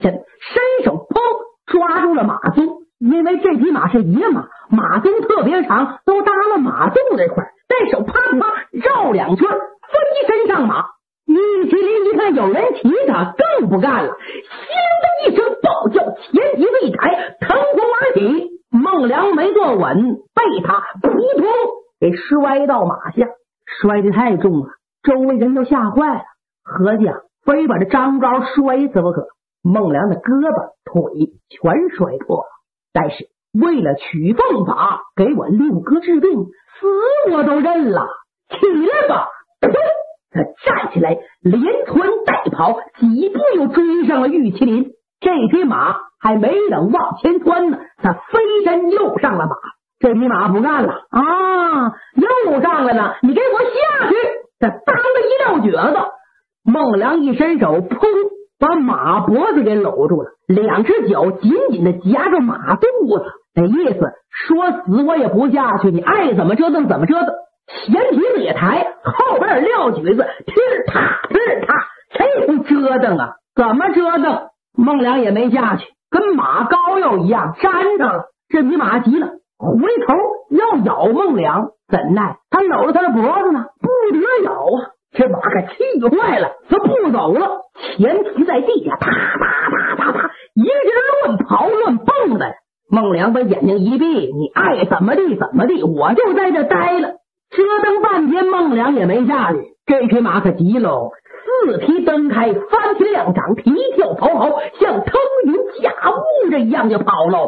伸手砰抓住了马鬃，因为这匹马是野马，马鬃特别长，都搭了马肚这块，带手啪啪绕2圈，飞身上马。玉麒麟一看有人骑他，更不干了，咻的一声暴叫，前蹄子一抬，腾空而起。孟良没坐稳，被他扑通给摔到马下，摔得太重了，周围人都吓坏了，合计非把这张高摔死不可。孟良的胳膊腿全摔破了，但是为了取凤法给我6哥治病，死我都认了。起来吧！他站起来，连窜带跑，几步又追上了玉麒麟。这匹马还没等往前窜呢，他飞身又上了马。这匹马不干了又上来了，你给我下去！他当了一撂蹶子。孟良一伸手，砰，把马脖子给搂住了，2只脚紧紧的夹着马肚子，那意思说死我也不下去，你爱怎么折腾怎么折腾。前蹄子也抬，后边撂蹶子，踢儿踏踢儿踏，这不折腾啊？怎么折腾？孟良也没下去，跟马高又一样粘上了。这匹马急了，回头要咬孟良，怎奈他搂着他的脖子呢，不得咬啊！这马可气坏了，他不走了，前蹄在地下啪啪啪啪啪一个劲乱跑乱蹦的。孟良把眼睛一闭，你爱怎么地怎么地，我就在这待了。折腾半天，孟良也没下去。这匹马可急喽，4蹄蹬开，翻蹄两掌，皮跳跑跑，像腾云驾雾这一样就跑喽，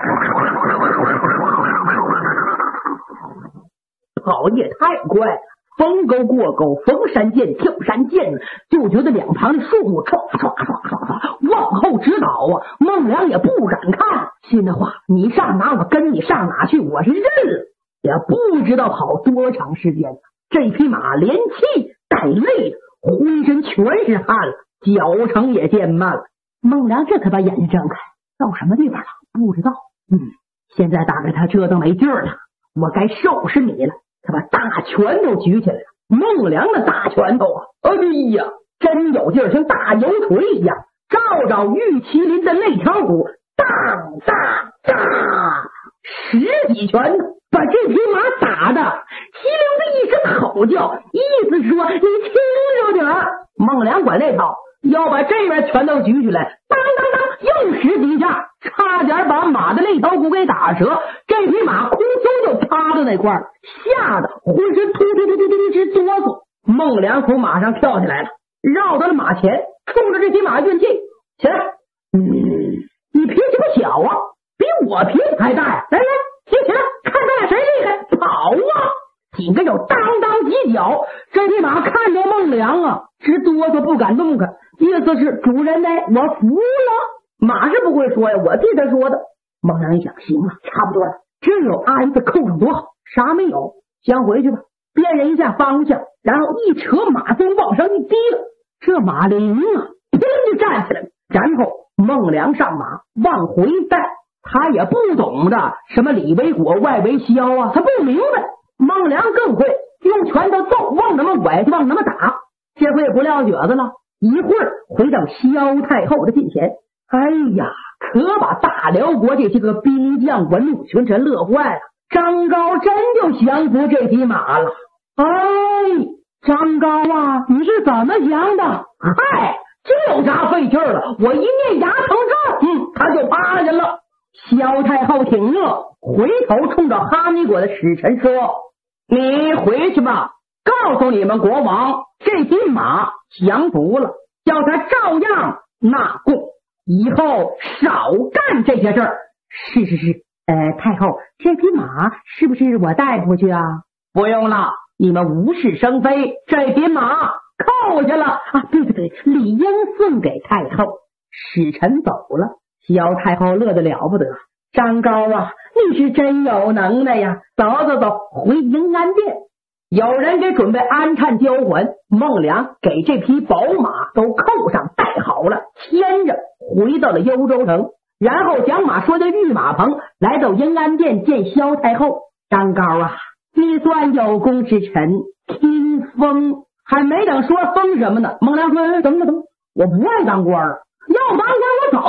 跑得也太快了，逢沟过沟，逢山见跳山见，就觉得两旁的树木唰唰唰唰唰往后直倒啊！孟良也不敢看，心里话，你上哪我跟你上哪去，我是认了。也不知道跑多长时间了，这匹马连气带累的，浑身全是汗了，脚程也渐慢了。孟良这才把眼睛睁开，到什么地方了？不知道。现在大概他折腾没劲儿了，我该收拾你了。他把大拳头举起来了，孟良的大拳头哎呀，真有劲儿，像大油锤一样，照着玉麒麟的肋条骨，当当当，10几拳呢，把这匹马打的麒麟的一声吼叫，意思说你轻着点儿。孟良管那套，要把这边拳头举起来，当当当，又10几下，差点把马的肋条骨给打折。这匹马空松就趴在那块儿，吓得浑身突突突突突直哆嗦。孟良从马上跳下来了，绕到了马前，冲着这匹马运气，起来，你脾气不小啊，比我脾气还大呀！来来，起来，看咱俩谁厉害！跑啊！几个有当当几脚，这匹马看着孟良直哆嗦不敢动弹，意思是主人呢，我服了。马是不会说呀，我替他说的。孟良一想，行了，差不多了，这有鞍子扣上多好，啥没有，先回去吧。辨认一下方向，然后一扯马鬃往上一提了，这马铃砰就站起来了。然后孟良上马往回带，他也不懂的什么里为果外为消他不明白。孟良更会用拳头揍，往那么拐往那么打，这回也不撂蹶子了，一会儿回到萧太后的近前。哎呀，可把大辽国这些个兵将文武群臣乐坏了。张高真就降服这匹马了。张高啊，你是怎么降的？嗨，这有啥费劲了？我一念牙疼咒，他就趴下了。萧太后挺乐，回头冲着哈密国的使臣说：“你回去吧，告诉你们国王，这匹马降服了，叫他照样纳贡，以后少干这些事儿。”是，太后，这匹马是不是我带过去啊？不用了，你们无事生非，这匹马扣下了对，理应送给太后。使臣走了，萧太后乐得了不得。张高啊，你是真有能耐呀！走，回迎安殿。有人给准备安产交还，孟良给这匹宝马都扣上带好了，牵着回到了幽州城，然后将马说的御马棚，来到迎安殿见萧太后。张高啊，你算有功之臣，听封。还没等说封什么呢，孟良说等，我不爱当官了，要当官我早